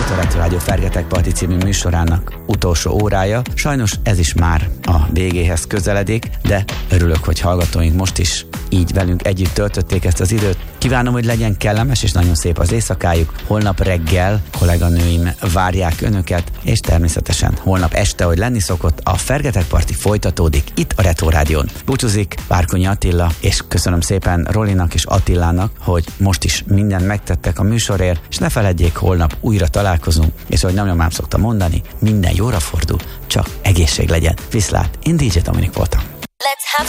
a Retro Rádió Fergetegparti című műsorának utolsó órája. Sajnos ez is már a végéhez közeledik, de örülök, hogy hallgatóink most is így velünk együtt töltötték ezt az időt. Kívánom, hogy legyen kellemes és nagyon szép az éjszakájuk. Holnap reggel kolléganőim várják önöket, és természetesen holnap este, hogy lenni szokott, a Fergetegparti folytatódik itt a Retro Rádión. Búcsúzik Várkonyi Attila, és köszönöm szépen Rolinak és Attilának, hogy most is mindent megtettek a műsorért, és ne feledjék, holnap újra találkozunk, és ahogy nem ám szoktam mondani, minden jóra fordul, csak egészség legyen. Viszlát, én DJ Dominik voltam. Let's have